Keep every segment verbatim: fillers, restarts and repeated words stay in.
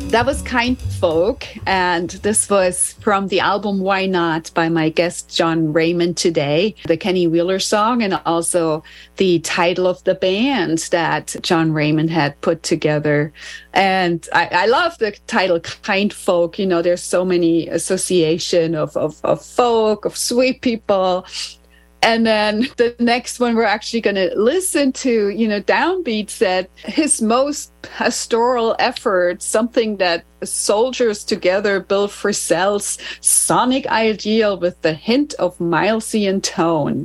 That was Kind Folk, and this was from the album Why Not by my guest John Raymond today, the Kenny Wheeler song, and also the title of the band that John Raymond had put together. And I, I love the title Kind Folk. You know, there's so many association of, of, of folk, of sweet people. And then the next one we're actually going to listen to, you know, Downbeat said his most pastoral effort, something that soldiers together built Frizzell's sonic ideal with the hint of Milesian tone.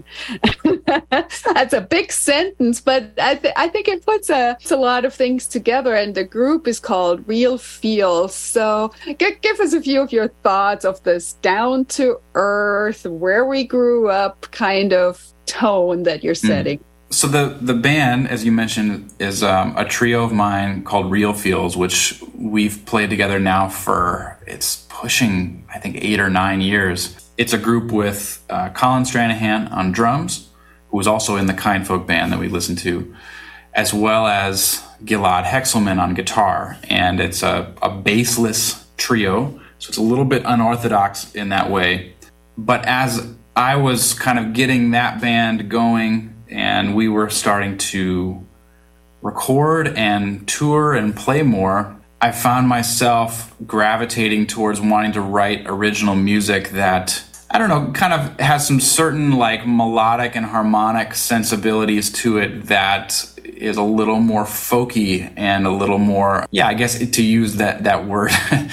That's a big sentence, but I, th- I think it puts a, it's a lot of things together. And the group is called Real Feels. So g- give us a few of your thoughts of this down to earth, where we grew up kind of tone that you're setting. Mm. So the, the band, as you mentioned, is um, a trio of mine called Real Feels, which we've played together now for, it's pushing, I think, eight or nine years. It's a group with uh, Colin Stranahan on drums, who was also in the Kind Folk band that we listened to, as well as Gilad Hexelman on guitar. And it's a, a bassless trio, so it's a little bit unorthodox in that way. But as I was kind of getting that band going, and we were starting to record and tour and play more, I found myself gravitating towards wanting to write original music that, I don't know, kind of has some certain like melodic and harmonic sensibilities to it that is a little more folky and a little more, yeah, I guess to use that, that word,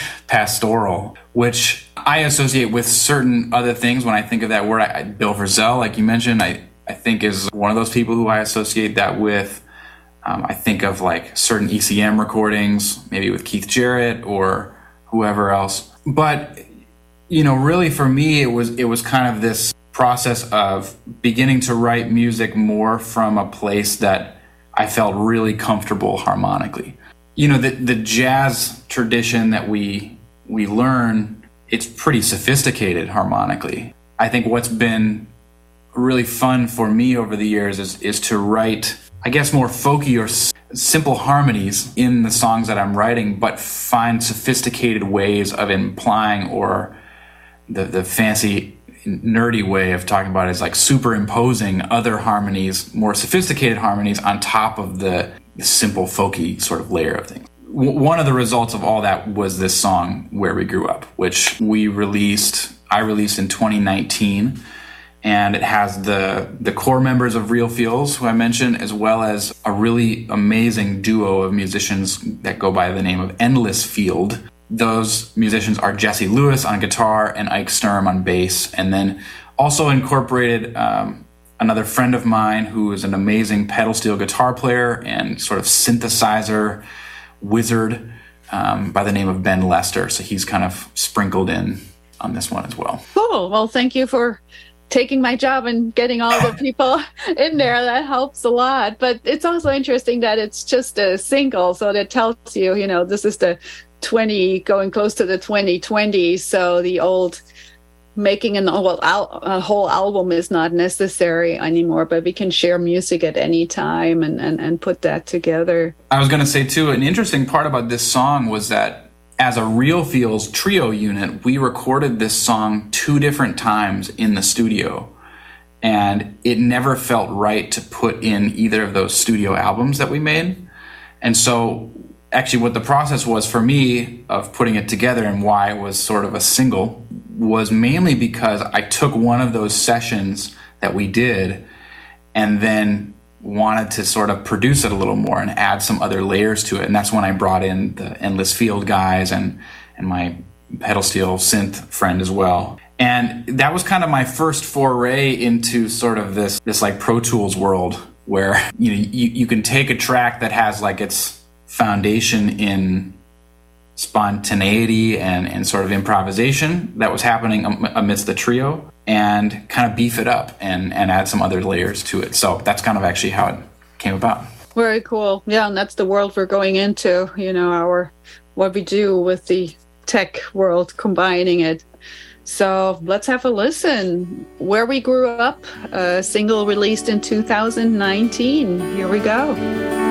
pastoral, which I associate with certain other things when I think of that word. I, Bill Frisell, like you mentioned, I I think is one of those people who I associate that with. Um, I think of like certain E C M recordings, maybe with Keith Jarrett or whoever else. But, you know, really for me, it was it was kind of this process of beginning to write music more from a place that I felt really comfortable harmonically. You know, the the jazz tradition that we we learn, it's pretty sophisticated harmonically. I think what's been really fun for me over the years is is to write, I guess, more folky or s- simple harmonies in the songs that I'm writing, but find sophisticated ways of implying, or the the fancy nerdy way of talking about it is like superimposing other harmonies, more sophisticated harmonies on top of the, the simple folky sort of layer of things. W- one of the results of all that was this song Where We Grew Up, which we released, I released in twenty nineteen. And it has the the core members of Real Feels, who I mentioned, as well as a really amazing duo of musicians that go by the name of Endless Field. Those musicians are Jesse Lewis on guitar and Ike Sturm on bass. And then also incorporated um, another friend of mine who is an amazing pedal steel guitar player and sort of synthesizer wizard um, by the name of Ben Lester. So he's kind of sprinkled in on this one as well. Cool. Well, thank you for taking my job and getting all the people in there. That helps a lot. But it's also interesting that it's just a single, so that tells you, you know, this is the twenty, going close to the twenty twenty, so the old making an well, al- a whole album is not necessary anymore, but we can share music at any time and, and, and put that together. I was going to say, too, an interesting part about this song was that as a Real Feels trio unit, we recorded this song two different times in the studio, and it never felt right to put in either of those studio albums that we made. And so actually what the process was for me of putting it together and why it was sort of a single was mainly because I took one of those sessions that we did and then wanted to sort of produce it a little more and add some other layers to it. And that's when I brought in the Endless Field guys and, and my pedal steel synth friend as well. And that was kind of my first foray into sort of this, this like Pro Tools world where, you know, you, you can take a track that has like its foundation in spontaneity and, and sort of improvisation that was happening amidst the trio, and kind of beef it up and, and add some other layers to it. So that's kind of actually how it came about. Very cool. Yeah, and that's the world we're going into, you know, our what we do with the tech world, combining it. So let's have a listen. Where We Grew Up, a single released in two thousand nineteen. Here we go.